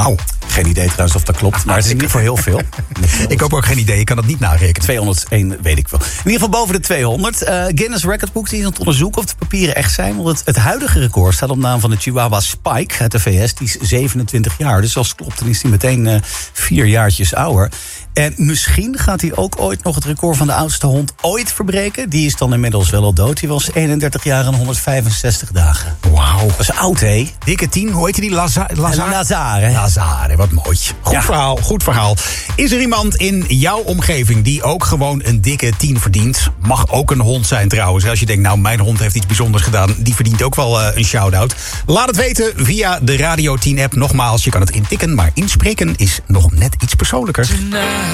Wauw. Geen idee trouwens of dat klopt, maar het is in ieder geval heel veel. Ik heb ook geen idee, ik kan dat niet narekenen. 201 weet ik wel. In ieder geval boven de 200. Guinness Record Book die is aan het onderzoeken of de papieren echt zijn. Want het huidige record staat op naam van de Chihuahua Spike uit de VS. Die is 27 jaar. Dus als het klopt, dan is hij meteen 4 jaartjes ouder. En misschien gaat hij ook ooit nog het record van de oudste hond ooit verbreken. Die is dan inmiddels wel al dood. Die was 31 jaar en 165 dagen. Wauw. Dat is oud, hè? Dikke 10, hoe heet die? Lazare. Lazare, Wat mooi. Goed verhaal. Is er iemand in jouw omgeving die ook gewoon een dikke 10 verdient? Mag ook een hond zijn trouwens. Als je denkt, nou, mijn hond heeft iets bijzonders gedaan. Die verdient ook wel een shout-out. Laat het weten via de Radio 10 app. Nogmaals, je kan het intikken, maar inspreken is nog net iets persoonlijker.